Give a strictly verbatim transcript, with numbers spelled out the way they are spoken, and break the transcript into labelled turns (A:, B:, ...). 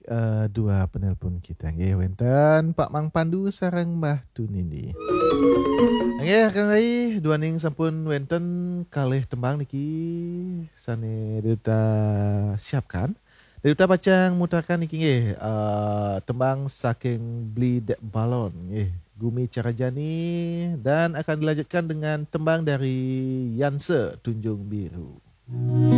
A: uh, dua penelpon kita. Nggih, wenten Pak Mang Pandu sareng Mbah Tunindi. Nggih, kenai dua ning sampun wenten kalih tembang niki sane Duta siapkan. Duta pacang mutarkan niki nggih, uh, tembang saking Bli Dek Balon nggih, Gumi Carajani, dan akan dilanjutkan dengan tembang dari Yanse Tunjung Biru.